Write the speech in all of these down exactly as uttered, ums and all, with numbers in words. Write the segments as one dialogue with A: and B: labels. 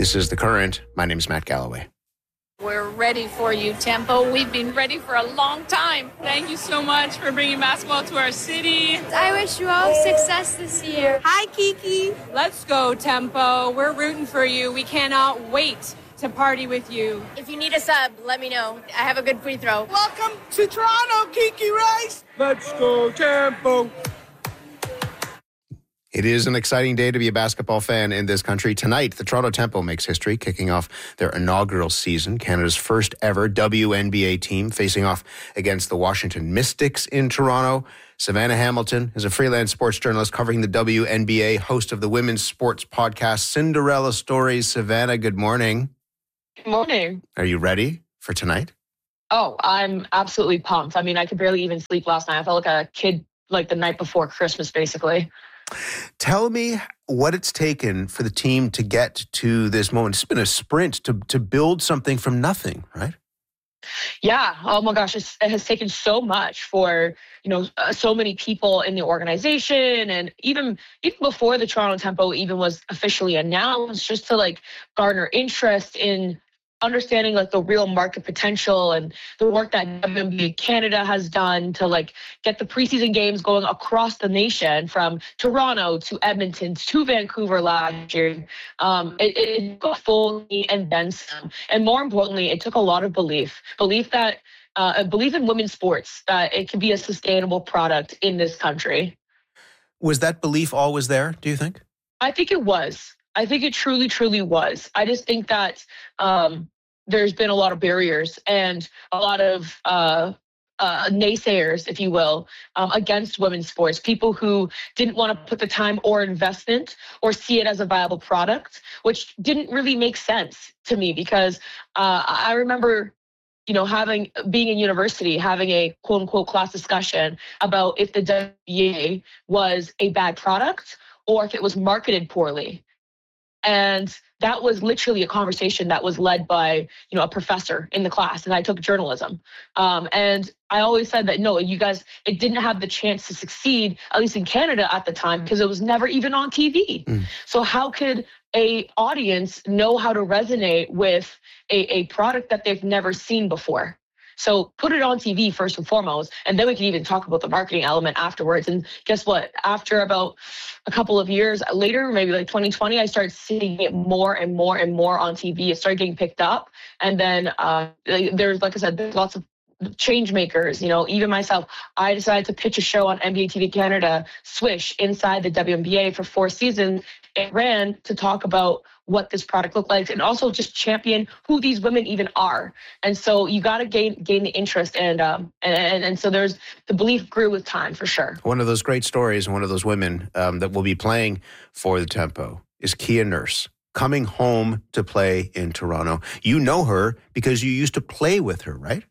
A: This is The Current. My name is Matt Galloway.
B: We're ready for you, Tempo. We've been ready for a long time.
C: Thank you so much for bringing basketball to our city.
D: I wish you all success this year.
C: Hi, Kiki. Let's go, Tempo. We're rooting for you. We cannot wait to party with you.
D: If you need a sub, let me know. I have a good free throw.
E: Welcome to Toronto, Kiki Rice.
F: Let's go, Tempo.
A: It is an exciting day to be a basketball fan in this country. Tonight, the Toronto Tempo makes history, kicking off their inaugural season. Canada's first ever W N B A team facing off against the Washington Mystics in Toronto. Savannah Hamilton is a freelance sports journalist covering the W N B A, host of the women's sports podcast Cinderella Stories. Savannah, good morning.
G: Good morning.
A: Are you ready for tonight?
G: Oh, I'm absolutely pumped. I mean, I could barely even sleep last night. I felt like a kid like the night before Christmas, basically.
A: Tell me what it's taken for the team to get to this moment. It's been a sprint to to build something from nothing, right?
G: Yeah. Oh my gosh, it's, it has taken so much for, you know, uh, so many people in the organization, and even even before the Toronto Tempo even was officially announced, just to like garner interest in understanding like the real market potential and the work that W N B A Canada has done to like get the preseason games going across the nation, from Toronto to Edmonton to Vancouver last year. Um, it, it took a full and then some. And more importantly, it took a lot of belief, belief that uh, belief in women's sports, that it can be a sustainable product in this country.
A: Was that belief always there, do you think?
G: I think it was. I think it truly, truly was. I just think that um, there's been a lot of barriers and a lot of uh, uh, naysayers, if you will, um, against women's sports. People who didn't want to put the time or investment or see it as a viable product, which didn't really make sense to me, because uh, I remember, you know, having being in university, having a quote unquote class discussion about if the W N B A was a bad product or if it was marketed poorly. And that was literally a conversation that was led by, you know, a professor in the class, and I took journalism. Um, and I always said that, no, you guys, it didn't have the chance to succeed, at least in Canada at the time, because it was never even on T V. Mm. So how could a audience know how to resonate with a, a product that they've never seen before? So put it on T V first and foremost, and then we can even talk about the marketing element afterwards. And guess what? After about a couple of years later, maybe like twenty twenty, I started seeing it more and more and more on T V. It started getting picked up. And then uh, there's, like I said, there's lots of change makers. You know, even myself, I decided to pitch a show on N B A T V Canada, Swish, inside the W N B A for four seasons. It ran to talk about what this product looked like, and also just champion who these women even are. And so you got to gain gain the interest, and um and and so there's the belief grew with time, for sure.
A: One of those great stories, and one of those women um, that will be playing for the Tempo is Kia Nurse, coming home to play in Toronto. You know her because you used to play with her, right?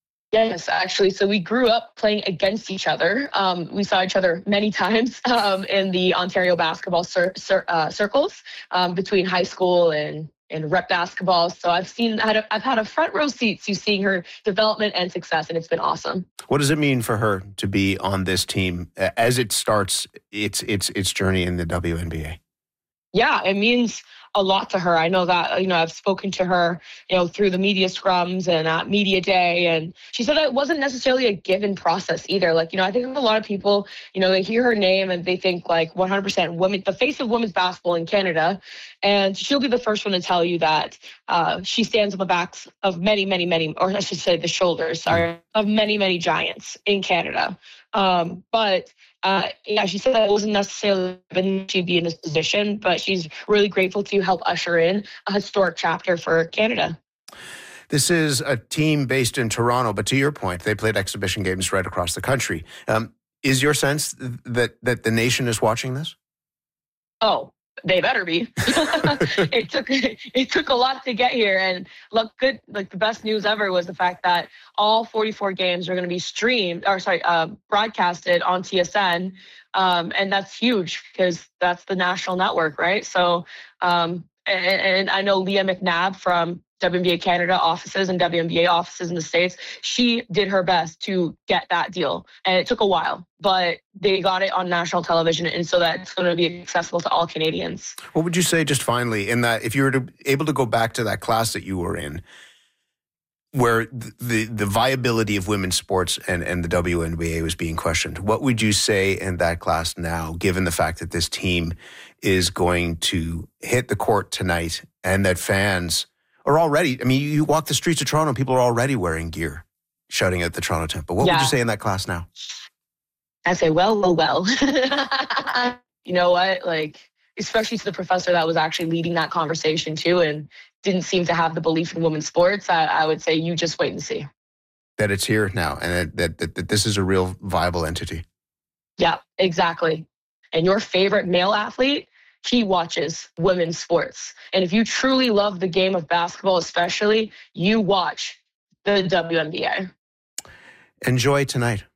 G: Yes, actually. So we grew up playing against each other. Um, we saw each other many times um, in the Ontario basketball cir- cir- uh, circles um, between high school and, and rep basketball. So I've seen, had a, I've had a front row seat to seeing her development and success, and it's been awesome.
A: What does it mean for her to be on this team as it starts its its its journey in the W N B A?
G: Yeah, it means a lot to her. I know that, you know, I've spoken to her, you know, through the media scrums and at media day. And she said that it wasn't necessarily a given process either. Like, you know, I think a lot of people, you know, they hear her name and they think like one hundred percent women, the face of women's basketball in Canada. And she'll be the first one to tell you that uh, she stands on the backs of many, many, many, or I should say the shoulders, sorry, of many, many giants in Canada. Um, but Uh, yeah, she said that it wasn't necessarily given she'd be in this position, but she's really grateful to help usher in a historic chapter for Canada.
A: This is a team based in Toronto, but to your point, they played exhibition games right across the country. Um, is your sense that that the nation is watching this?
G: Oh, they better be. it took it took a lot to get here, and look, good. Like the best news ever was the fact that all forty-four games are going to be streamed, or sorry, uh, broadcasted on T S N, um, and that's huge because that's the national network, right? So, um, And, and I know Leah McNabb from W N B A Canada offices and W N B A offices in the States, she did her best to get that deal. And it took a while, but they got it on national television. And so that's going to be accessible to all Canadians.
A: What would you say, just finally, in that, if you were to, able to go back to that class that you were in, where the the viability of women's sports and, and the W N B A was being questioned, what would you say in that class now, given the fact that this team is going to hit the court tonight and that fans are already, I mean, you walk the streets of Toronto, people are already wearing gear, shouting at the Toronto Temple. What
G: yeah.
A: would you say in that class now?
G: I say, well, well, well. You know what? Like, especially to the professor that was actually leading that conversation too, and didn't seem to have the belief in women's sports, I, I would say you just wait and see.
A: That it's here now and that, that, that this is a real viable entity.
G: Yeah, exactly. And your favorite male athlete, he watches women's sports. And if you truly love the game of basketball especially, you watch the W N B A.
A: Enjoy tonight.